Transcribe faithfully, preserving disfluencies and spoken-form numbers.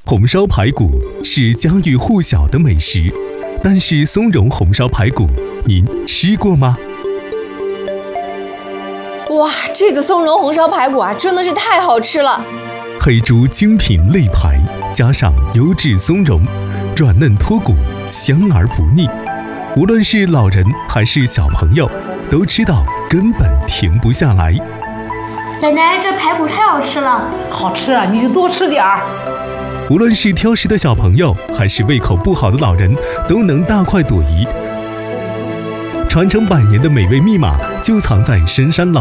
红烧排骨是家喻户晓的美食，但是松茸红烧排骨，您吃过吗？ 哇，这个松茸红烧排骨啊，真的是太好吃了！ 黑猪精品肋排，加上优质松茸，软嫩脱骨，香而不腻。无论是老人还是小朋友，都知道根本停不下来。 奶奶，这排骨太好吃了！ 好吃啊，你就多吃点儿。 无论是挑食的小朋友，还是胃口不好的老人，都能大快朵颐。传承百年的美味密码就藏在深山老